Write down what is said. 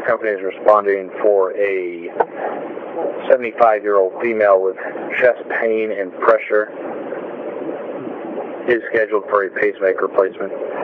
company is responding for a 75-year-old female with chest pain and pressure. Is scheduled for a pacemaker replacement.